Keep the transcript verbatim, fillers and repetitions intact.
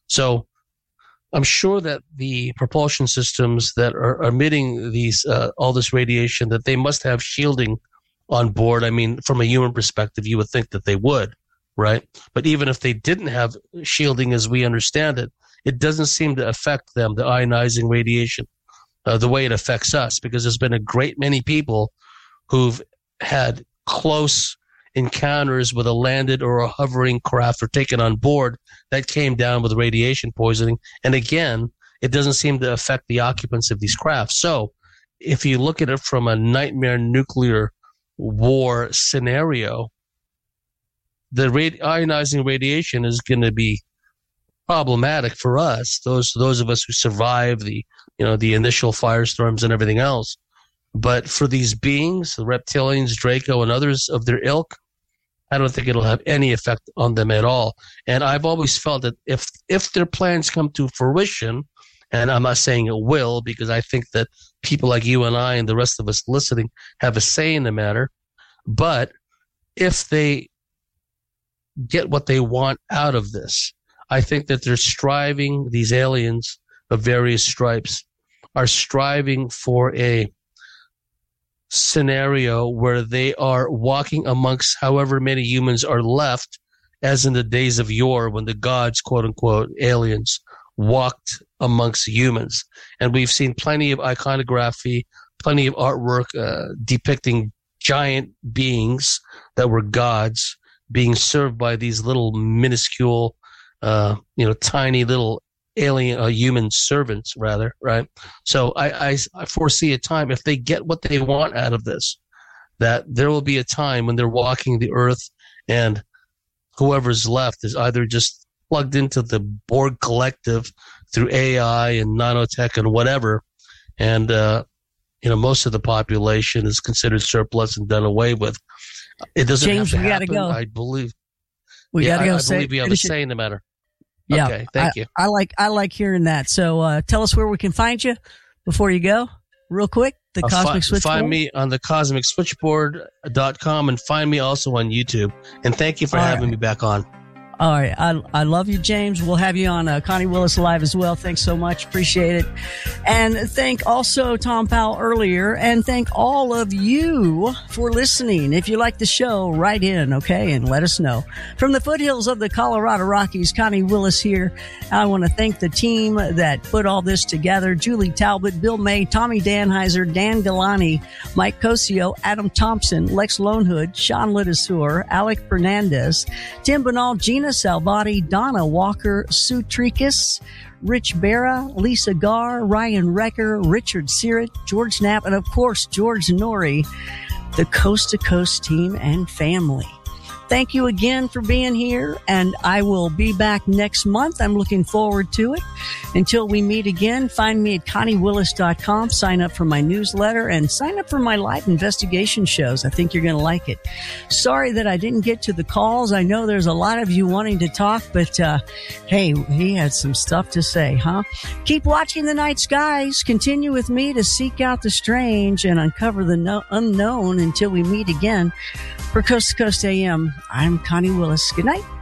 So I'm sure that the propulsion systems that are emitting these uh, all this radiation, that they must have shielding on board. I mean, from a human perspective, you would think that they would, right? But even if they didn't have shielding as we understand it, it doesn't seem to affect them, the ionizing radiation, uh, the way it affects us, because there's been a great many people who've had close encounters with a landed or a hovering craft or taken on board that came down with radiation poisoning. And again, it doesn't seem to affect the occupants of these crafts. So if you look at it from a nightmare nuclear war scenario, the radi- ionizing radiation is going to be problematic for us, those those of us who survive the you know the initial firestorms and everything else. But for these beings, the reptilians, Draco, and others of their ilk, I don't think it'll have any effect on them at all. And I've always felt that if if their plans come to fruition, and I'm not saying it will, because I think that people like you and I and the rest of us listening have a say in the matter, but if they get what they want out of this, I think that they're striving, these aliens of various stripes are striving for a scenario where they are walking amongst however many humans are left, as in the days of yore when the gods, quote unquote, aliens, walked amongst humans. And we've seen plenty of iconography, plenty of artwork uh, depicting giant beings that were gods being served by these little minuscule, uh, you know, tiny little alien uh, human servants, rather, right? So I, I, I foresee a time, if they get what they want out of this, that there will be a time when they're walking the earth and whoever's left is either just plugged into the Borg collective through A I and nanotech and whatever, and uh, you know, most of the population is considered surplus and done away with. It doesn't James, have to we happen. gotta go. I believe. We yeah, gotta go. I, I say, believe you have a say in the matter. Yeah, okay, thank I, you. I like I like hearing that. So uh, tell us where we can find you before you go, real quick. The uh, Cosmic fi- Switchboard. Find me on the cosmic switchboard dot com and find me also on YouTube. And thank you for All having right. me back on. All right. I, I love you, James. We'll have you on uh, Connie Willis Live as well. Thanks so much. Appreciate it. And thank also Tom Powell earlier, and thank all of you for listening. If you like the show, write in, okay, and let us know. From the foothills of the Colorado Rockies, Connie Willis here. I want to thank the team that put all this together. Julie Talbot, Bill May, Tommy Danheiser, Dan Galani, Mike Cosio, Adam Thompson, Lex Lonehood, Sean Lidisur, Alec Fernandez, Tim Banal, Gina Salvati, Donna Walker, Sue Tricus, Rich Barra, Lisa Garr, Ryan Recker, Richard Sirrett, George Knapp, and of course, George Norrie, the Coast to Coast team and family. Thank you again for being here, and I will be back next month. I'm looking forward to it. Until we meet again, find me at connie willis dot com, sign up for my newsletter, and sign up for my live investigation shows. I think you're going to like it. Sorry that I didn't get to the calls. I know there's a lot of you wanting to talk, but uh, hey, he had some stuff to say, huh? Keep watching the night skies. Continue with me to seek out the strange and uncover the no- unknown until we meet again. For Coast to Coast A M, I'm Connie Willis. Good night.